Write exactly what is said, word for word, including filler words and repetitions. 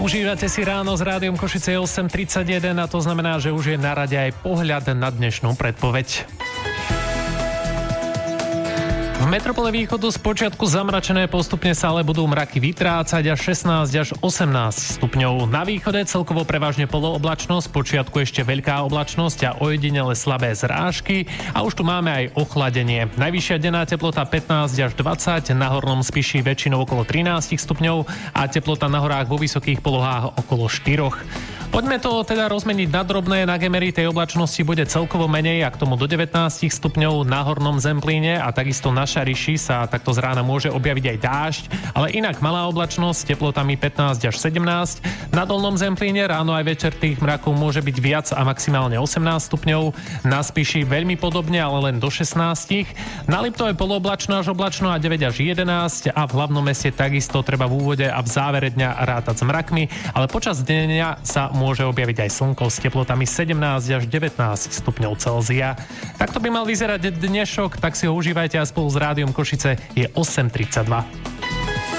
Užívate si ráno s Rádiom Košice osem tridsaťjeden a to znamená, že už je na rade aj pohľad na dnešnú predpoveď. V metropole východu spočiatku zamračené, postupne sa ale budú mraky vytrácať až šestnásť až osemnásť stupňov. Na východe celkovo prevažne polooblačnosť, spočiatku ešte veľká oblačnosť a ojedinele slabé zrážky a už tu máme aj ochladenie. Najvyššia denná teplota pätnásť až dvadsať, na hornom Spiši väčšinou okolo trinásť stupňov a teplota na horách vo vysokých polohách okolo štyri. Poďme to teda rozmeniť na drobné. Na Gemeri tej oblačnosti bude celkovo menej a k tomu do devätnásť stupňov na hornom Zemplíne a takisto na Šariši sa takto z rána môže objaviť aj dážď, ale inak malá oblačnosť s teplotami pätnásť až sedemnásť. Na dolnom Zemplíne ráno aj večer tých mrakov môže byť viac a maximálne osemnásť stupňov. Na Spiši veľmi podobne, ale len do šestnásť. Na Liptove polooblačno až oblačno a deväť až jedenásť a v hlavnom meste takisto treba v úvode a v závere dňa rátať s mrakmi, ale počas dňa sa môže objaviť aj slnko s teplotami sedemnásť až devätnásť stupňov Celzia. Takto by mal vyzerať dnešok, tak si ho užívajte a spolu s Rádiom Košice je osem tridsaťdva.